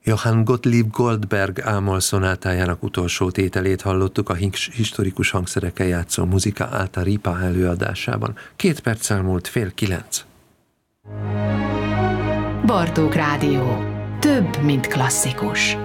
Johann Gottlieb Goldberg ámol szonátájának utolsó tételét hallottuk a historikus hangszerekkel játszó Musica Alta Ripa előadásában. 2 perccel múlt 8:30. Bartók Rádió. Több, mint klasszikus.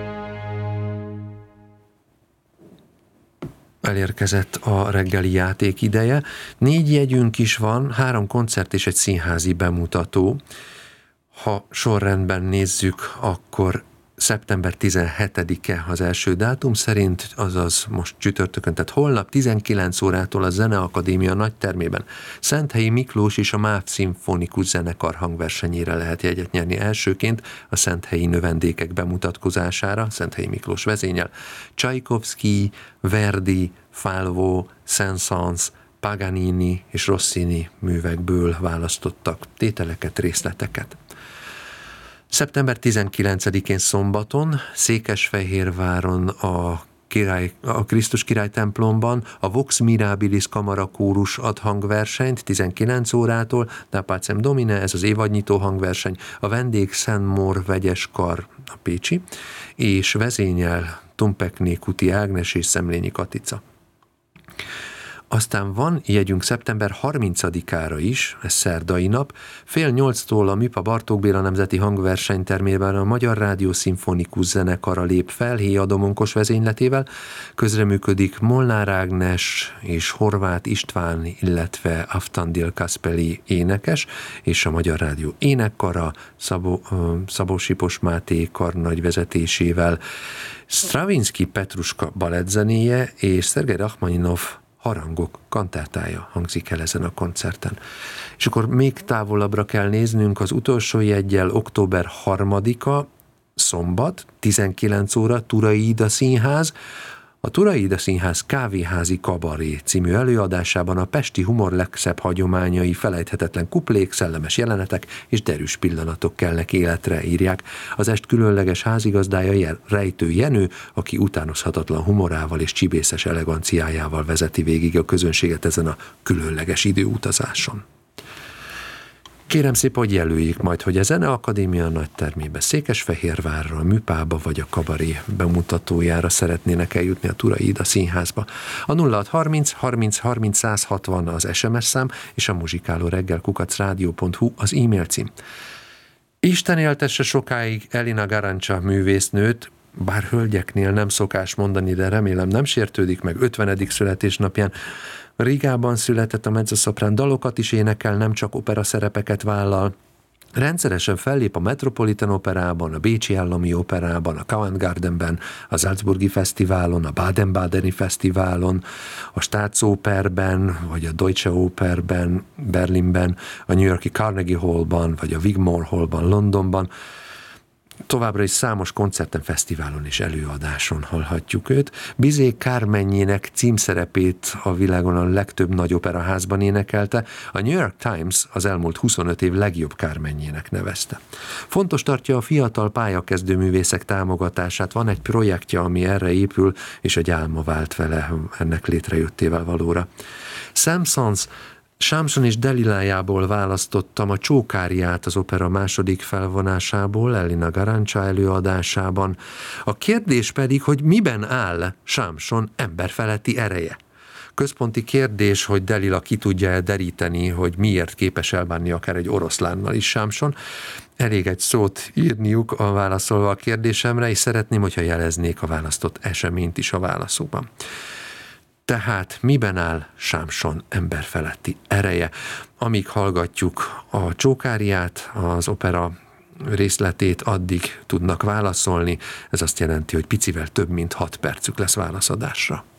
Elérkezett a reggeli játék ideje. 4 jegyünk is van, 3 koncert és egy színházi bemutató. Ha sorrendben nézzük, akkor szeptember 17-e az első dátum szerint, azaz most csütörtökön, tehát holnap 19 órától a Zeneakadémia nagytermében Szenthelyi Miklós és a MÁV Szimfonikus Zenekar hangversenyére lehet jegyet nyerni. Elsőként a szenthelyi növendékek bemutatkozására, Szenthelyi Miklós vezényel, Csajkovszky, Verdi, Falvo, Saint-Saëns, Paganini és Rossini művekből választottak tételeket, részleteket. Szeptember 19-én szombaton Székesfehérváron a Krisztus Király templomban a Vox Mirabilis kamarakórus ad hangversenyt 19 órától, Da Pacem Domine, ez az évadnyitó hangverseny, a vendég Szent Mór vegyes kar, a pécsi, és vezényel Tumpekné Kuti Ágnes és Szemlényi Katica. Aztán van jegyünk szeptember 30-ára is, ez szerdai nap, 7:30-tól a MIPA Bartók Béla Nemzeti Hangversenytermében a Magyar Rádió Szimfonikus Zenekara lép fel Héja Domonkos vezényletével, közreműködik Molnár Ágnes és Horváth István, illetve Aftandil Kaspeli énekes, és a Magyar Rádió énekkara Szabó Sipos Máté karnagy vezetésével Stravinsky Petruska balettzenéje és Szergej Rachmaninov harangok kantátája hangzik el ezen a koncerten. És akkor még távolabbra kell néznünk, az utolsó jeggyel október 3-a, szombat, 19 óra, Turai Ida Színház. A Turai Ida Színház Kávéházi Kabaré című előadásában a pesti humor legszebb hagyományai, felejthetetlen kuplék, szellemes jelenetek és derűs pillanatok kelnek életre, írják. Az est különleges házigazdája Rejtő Jenő, aki utánozhatatlan humorával és csibészes eleganciájával vezeti végig a közönséget ezen a különleges időutazáson. Kérem szépen, hogy jelöljék majd, hogy a Zeneakadémia nagytermébe, Székesfehérvárra, a Műpába vagy a Kabaré bemutatójára szeretnének eljutni a Turai Ida Színházba. A 0630 30 30 160 az SMS szám, és a muzsikálóreggel@radio.hu az e-mail cím. Isten éltesse sokáig Elina Garancsa művésznőt, bár hölgyeknél nem szokás mondani, de remélem nem sértődik meg, 50. születésnapján. Rigában született, a mezzosoprán dalokat is énekel, nem csak opera szerepeket vállal. Rendszeresen fellép a Metropolitan Operában, a Bécsi Állami Operában, a Covent Gardenben, a Salzburgi Fesztiválon, a Baden-Badeni Fesztiválon, a Staatsoperben, vagy a Deutsche Operben, Berlinben, a New Yorki Carnegie Hallban, vagy a Wigmore Hallban, Londonban. Továbbra is számos koncerten, fesztiválon és előadáson hallhatjuk őt. Bizet Carmenjének címszerepét a világon a legtöbb nagy operaházban énekelte. A New York Times az elmúlt 25 év legjobb Carmenjének nevezte. Fontos tartja a fiatal pályakezdő művészek támogatását. Van egy projektje, ami erre épül, és egy álma vált vele ennek létrejöttével valóra. Saint-Saëns Samson és Delilájából választottam a Csókáriát az opera második felvonásából, Elina Garancsa előadásában. A kérdés pedig, hogy miben áll Samson emberfeletti ereje. Központi kérdés, hogy Delila ki tudja deríteni, hogy miért képes elbánni akár egy oroszlánnal is Samson. Elég egy szót írniuk a válaszolva a kérdésemre, és szeretném, hogyha jeleznék a választott eseményt is a válaszokban. Tehát miben áll Samson emberfeletti ereje? Amíg hallgatjuk a Csókáriát, az opera részletét, addig tudnak válaszolni. Ez azt jelenti, hogy picivel több mint 6 percük lesz válaszadásra.